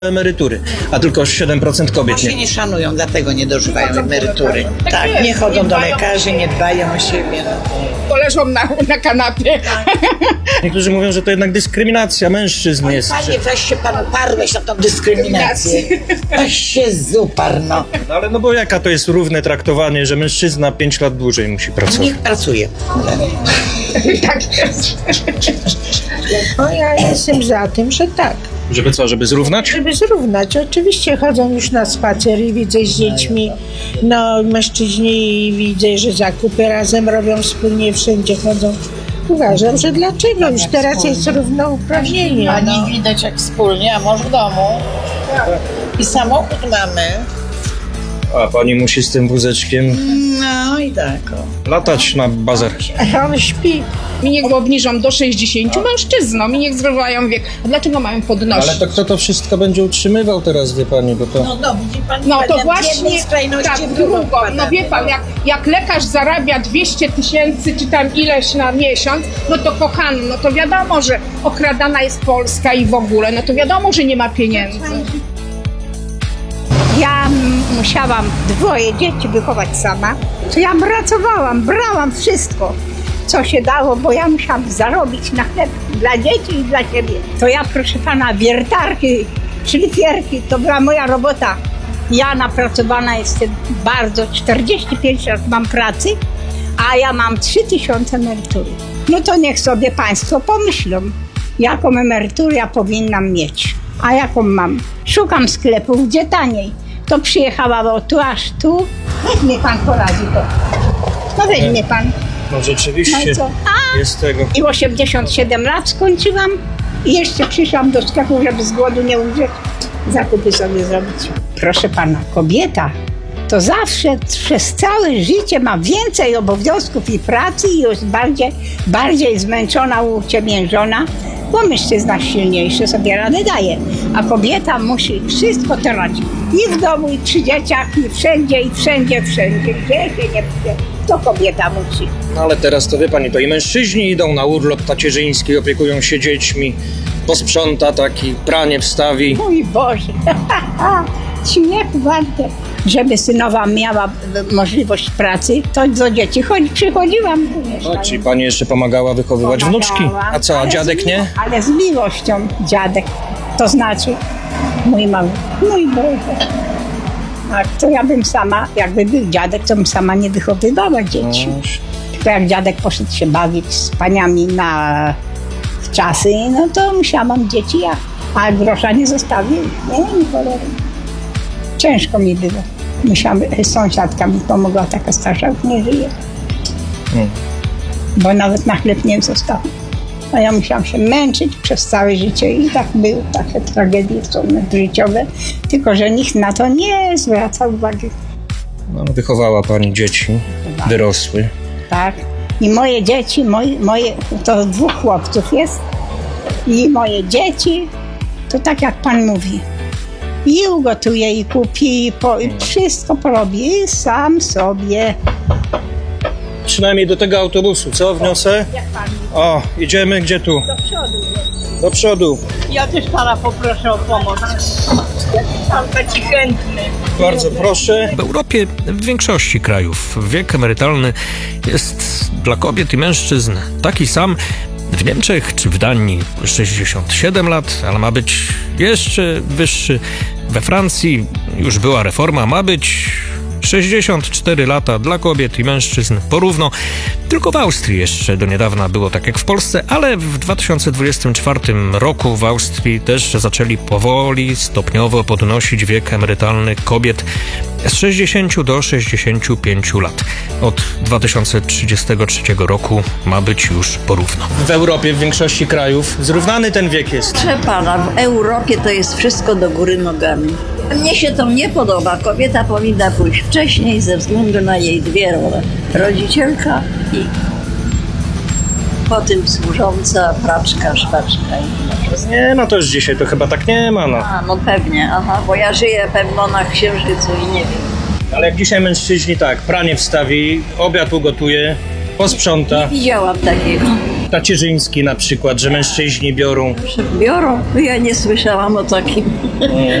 emerytury, a tylko 7% kobiet Się nie szanują, dlatego nie dożywają emerytury. Tak, nie chodzą do lekarzy, nie dbają o siebie. Bo leżą na kanapie. Niektórzy mówią, że to jednak dyskryminacja mężczyzn jest. Panie, weź się pan uparłeś na tą dyskryminację. Weź się zuparł, no. No ale no bo jaka to jest równe traktowanie, że mężczyzna 5 lat dłużej musi pracować? Niech pracuje. Tak jest. No ja jestem za tym, że tak. Żeby co, żeby zrównać? Żeby zrównać. Oczywiście chodzą już na spacer i widzę z dziećmi. No mężczyźni i widzę, że zakupy razem robią wspólnie, wszędzie chodzą. Uważam, że dlaczego? Już teraz jest równouprawnienie. Pani widać jak wspólnie, a mąż w domu. I samochód mamy. A pani musi z tym wózeczkiem No i tak. latać na bazar. A on śpi. I niech go obniżą do 60 mężczyznom i niech zrywają wiek. A dlaczego mają podnosić? Ale to kto to wszystko będzie utrzymywał teraz, wie pani, bo to... No widzi pani, No to wariant właśnie, jednej skrajności tak, w drugą drugą. wpada. No wie pan, jak lekarz zarabia 200 000 czy tam ileś na miesiąc, no to kochany, no to wiadomo, że okradana jest Polska i w ogóle, no to wiadomo, że nie ma pieniędzy. Ja musiałam 2 dzieci wychować sama, to ja pracowałam, brałam wszystko, co się dało, bo ja musiałam zarobić na chleb dla dzieci i dla siebie. To ja, proszę pana, wiertarki, szlifierki, to była moja robota. Ja napracowana jestem bardzo, 45 lat mam pracy, a ja mam 3000 emerytury. No to niech sobie państwo pomyślą, jaką emeryturę ja powinnam mieć. A jaką mam? Szukam sklepów, gdzie taniej. To przyjechała tu aż tu. Weźmie pan poradzi to. No weźmie pan. No rzeczywiście No i co? jest tego. I 87 lat skończyłam i jeszcze przyszłam do sklepu, żeby z głodu nie umrzeć. Zakupy sobie zrobić. Proszę pana, kobieta to zawsze przez całe życie ma więcej obowiązków i pracy i jest bardziej zmęczona, uciemiężona, bo mężczyzna silniejszy sobie radę daje, a kobieta musi wszystko to robić. I w domu, i przy dzieciach, i wszędzie, gdzie się nie będzie, to kobieta musi. No ale teraz to wie pani, to i mężczyźni idą na urlop tacierzyński, opiekują się dziećmi, posprząta taki, pranie wstawi. Mój Boże, śmiechu warte. Żeby synowa miała możliwość pracy, to do dzieci przychodziłam. Tak, czyli pani jeszcze pomagała wychowywać wnuczki. A co, a dziadek nie? Ale z miłością dziadek. To znaczy mój mały, mój Boże. A to ja bym sama, jakby był dziadek, to bym sama nie wychowywała dzieci. Tylko jak dziadek poszedł się bawić z paniami na czasy, no to musiałam dzieci ja. A grosza nie zostawił. Nie cholery. Ciężko mi było. Sąsiadka mi pomogła, taka starsza, już nie żyje. Bo nawet na chleb nie został. A ja musiałam się męczyć przez całe życie i tak były takie tragedie są życiowe, tylko że nikt na to nie zwraca uwagi. No, wychowała pani dzieci, wyrosły. Tak. I moje dzieci, moje to 2 chłopców jest i moje dzieci, to tak jak pan mówi, i ugotuje, i kupi, i wszystko porobi, i sam sobie. Przynajmniej do tego autobusu, co wniosę? Jak pan mówi, O, idziemy, gdzie tu? do przodu. Do przodu. Ja też pana poproszę o pomoc. Pan taki chętny. Bardzo proszę. W Europie, w większości krajów, wiek emerytalny jest dla kobiet i mężczyzn taki sam. W Niemczech czy w Danii 67 lat, ale ma być jeszcze wyższy. We Francji już była reforma, ma być 64 lata dla kobiet i mężczyzn porówno. Tylko w Austrii jeszcze do niedawna było tak jak w Polsce, ale w 2024 roku w Austrii też zaczęli powoli, stopniowo podnosić wiek emerytalny kobiet z 60 do 65 lat. Od 2033 roku ma być już porówno. W Europie, w większości krajów zrównany ten wiek jest. Proszę pana, w Europie to jest wszystko do góry nogami. Mnie się to nie podoba. Kobieta powinna pójść wcześniej ze względu na jej 2 role. Rodzicielka i po tym służąca, praczka, szwaczka. Nie, no to już dzisiaj to chyba tak nie ma, no. A, no pewnie, aha, bo ja żyję pewno na Księżycu i nie wiem. Ale jak dzisiaj mężczyźni tak, pranie wstawi, obiad ugotuje, Posprząta. Widziałam takiego. Tacierzyński na przykład, że mężczyźni biorą. Biorą. Ja nie słyszałam o takim.